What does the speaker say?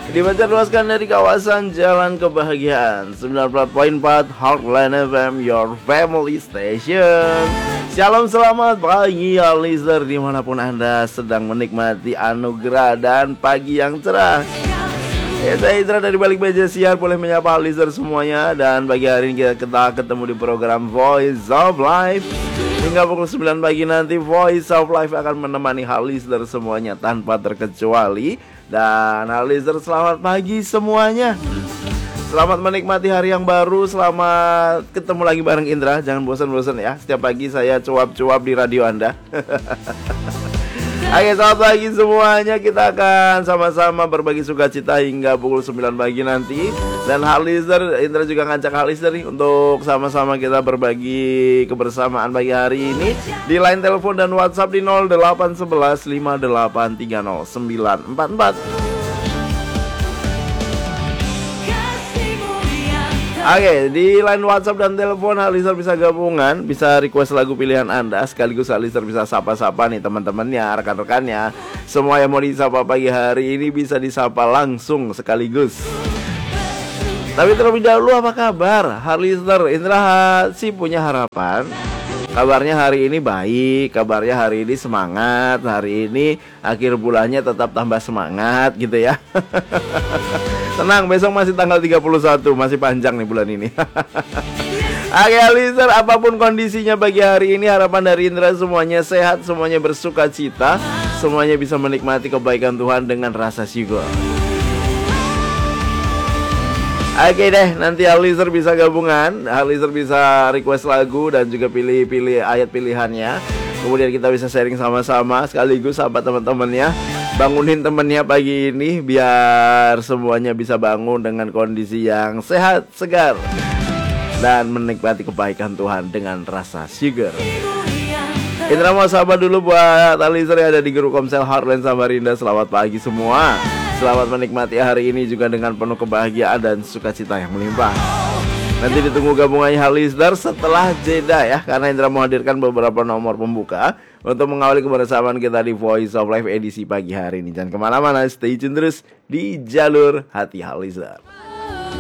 Dipancarluaskan dari kawasan Jalan Kebahagiaan 94.4 Heartland FM, your family station. Shalom, selamat pagi ya listener, dimanapun Anda sedang menikmati anugerah dan pagi yang cerah. Saya Indra dari balik meja siar, boleh menyapa listener semuanya. Dan pagi hari ini kita ketemu di program Voice of Life. Hingga pukul 9 pagi nanti Voice of Life akan menemani listener semuanya tanpa terkecuali. Dan listener, selamat pagi semuanya. Selamat menikmati hari yang baru. Selamat ketemu lagi bareng Indra. Jangan bosan-bosan ya, setiap pagi saya cuap-cuap di radio Anda. Oke, selamat pagi semuanya. Kita akan sama-sama berbagi sukacita hingga pukul 9 pagi nanti. Dan listener, Indra juga ngajak listener nih untuk sama-sama kita berbagi kebersamaan pagi hari ini di line telepon dan WhatsApp di 0811 5830 944. Oke, di line WhatsApp dan telepon listener bisa gabungan, bisa request lagu pilihan Anda, sekaligus listener bisa sapa-sapa nih teman-temannya, rekan-rekannya. Semua yang mau disapa pagi hari ini bisa disapa langsung sekaligus. Tapi terlebih dahulu, apa kabar listener? Indra sih punya harapan. Kabarnya hari ini baik, kabarnya hari ini semangat, hari ini akhir bulannya tetap tambah semangat gitu ya. Tenang, besok masih tanggal 31, masih panjang nih bulan ini. Oke listener, apapun kondisinya pagi hari ini, harapan dari Indra semuanya sehat, semuanya bersuka cita, semuanya bisa menikmati kebaikan Tuhan dengan rasa syukur. Oke deh, nanti listener bisa gabungan, listener bisa request lagu dan juga pilih-pilih ayat pilihannya. Kemudian kita bisa sharing sama-sama, sekaligus sahabat teman-temannya, bangunin temennya pagi ini biar semuanya bisa bangun dengan kondisi yang sehat, segar, dan menikmati kebaikan Tuhan dengan rasa syukur. Indra mau sahabat dulu buat listener yang ada di grup Komsel Heartland Samarinda. Selamat pagi semua. Selamat menikmati hari ini juga dengan penuh kebahagiaan dan sukacita yang melimpah. Nanti ditunggu gabungannya listener setelah jeda ya, karena Indra menghadirkan beberapa nomor pembuka untuk mengawali kebersamaan kita di Voice of Life edisi pagi hari ini. Jangan kemana-mana, stay tune terus di jalur hati listener.